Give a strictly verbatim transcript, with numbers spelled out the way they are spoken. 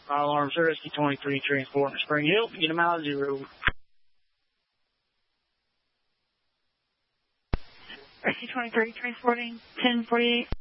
Fire alarm, sir. Rescue twenty-three transporting to Spring Hill. Get them out of zero. Rescue twenty-three transporting ten forty-eight.